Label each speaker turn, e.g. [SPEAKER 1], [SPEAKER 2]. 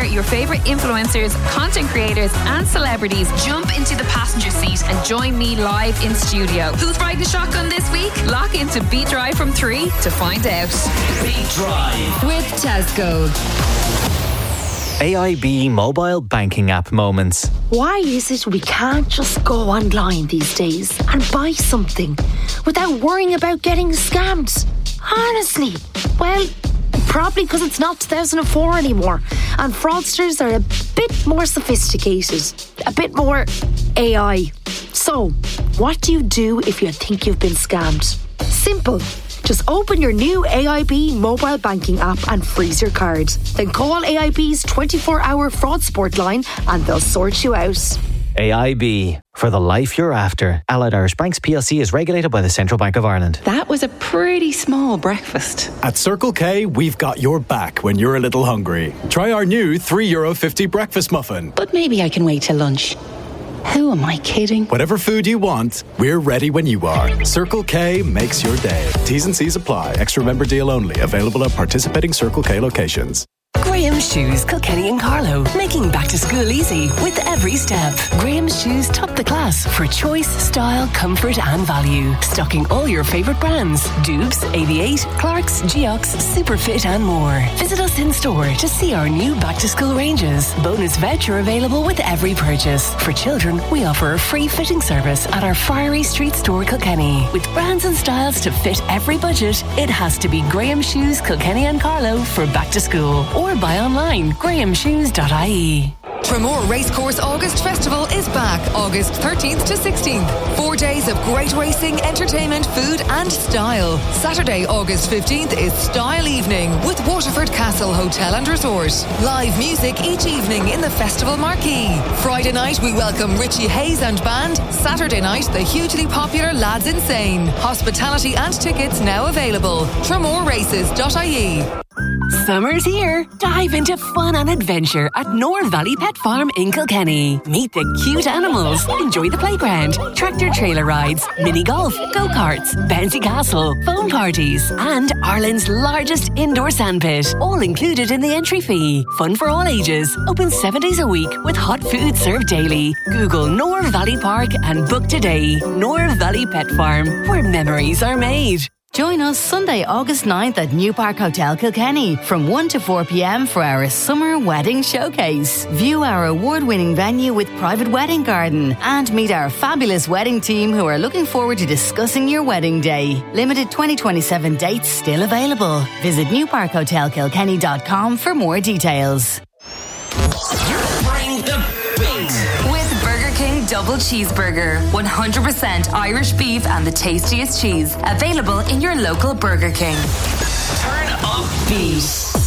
[SPEAKER 1] your favourite influencers, content creators and celebrities jump into the passenger seat and join me live in studio. Who's riding shotgun this week? Lock into Beat Drive from 3 to find out.
[SPEAKER 2] Beat Drive
[SPEAKER 3] with Tesco.
[SPEAKER 4] AIB mobile banking app moments.
[SPEAKER 5] Why is it we can't just go online these days and buy something without worrying about getting scammed? Honestly, well, probably because it's not 2004 anymore and fraudsters are a bit more sophisticated, a bit more AI. So, what do you do if you think you've been scammed? Simple. Just open your new AIB mobile banking app and freeze your card. Then call AIB's 24-hour fraud support line and they'll sort you out.
[SPEAKER 4] AIB, for the life you're after. Allied Irish Banks PLC is regulated by the Central Bank of Ireland.
[SPEAKER 6] That was a pretty small breakfast.
[SPEAKER 7] At Circle K, we've got your back when you're a little hungry. Try our new €3.50 breakfast muffin.
[SPEAKER 6] But maybe I can wait till lunch. Who am I kidding?
[SPEAKER 7] Whatever food you want, we're ready when you are. Circle K makes your day. T's and C's apply. Extra member deal only. Available at participating Circle K locations.
[SPEAKER 8] Graham's Shoes, Kilkenny and Carlow, making back to school easy with every step. Graham's Shoes top the class for choice, style, comfort and value. Stocking all your favourite brands: Dubes, AV8, Clarks, Geox, Superfit and more. Visit us in store to see our new back to school ranges. Bonus voucher available with every purchase. For children, we offer a free fitting service at our Friary Street store, Kilkenny. With brands and styles to fit every budget, it has to be Graham's Shoes, Kilkenny and Carlow for back to school. Or buy online, grahamshoes.ie.
[SPEAKER 9] Tramore Racecourse August Festival is back August 13th to 16th. 4 days of great racing, entertainment, food and style. Saturday, August 15th is Style Evening with Waterford Castle Hotel and Resort. Live music each evening in the festival marquee. Friday night we welcome Richie Hayes and band. Saturday night the hugely popular Lads Insane. Hospitality and tickets now available. TramoreRaces.ie.
[SPEAKER 8] Summer's here. Dive into fun and adventure at Nor Valley Pet Farm in Kilkenny. Meet the cute animals, enjoy the playground, tractor trailer rides, mini golf, go-karts, bouncy castle, foam parties, and Ireland's largest indoor sandpit. All included in the entry fee. Fun for all ages. Open 7 days a week with hot food served daily. Google Nor Valley Park and book today. Nor Valley Pet Farm, where memories are made.
[SPEAKER 3] Join us Sunday, August 9th at New Park Hotel Kilkenny from 1 to 4 p.m. for our Summer Wedding Showcase. View our award-winning venue with private wedding garden and meet our fabulous wedding team who are looking forward to discussing your wedding day. Limited 2027 dates still available. Visit newparkhotelkilkenny.com for more details.
[SPEAKER 2] Bring the beat.
[SPEAKER 1] Burger King Double Cheeseburger. 100% Irish beef and the tastiest cheese. Available in your local Burger King.
[SPEAKER 2] Turn up beat.